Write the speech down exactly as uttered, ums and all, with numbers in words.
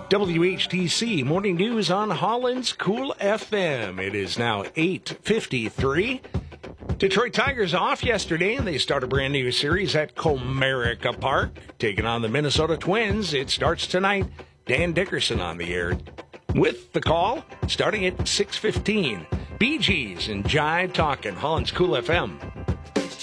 W H T C Morning News on Holland's Cool F M. It is now eight fifty-three. Detroit Tigers off yesterday, and they start a brand new series at Comerica Park, taking on the Minnesota Twins. It starts tonight. Dan Dickerson on the air with the call, starting at six fifteen. Bee Gees and Jive Talkin', Holland's Cool F M.